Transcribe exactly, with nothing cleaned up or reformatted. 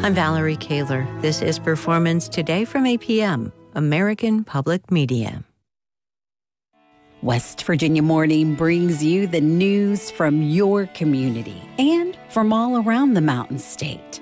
I'm Valerie Kaler. This is Performance Today from A P M, American Public Media. West Virginia Morning brings you the news from your community and from all around the Mountain State.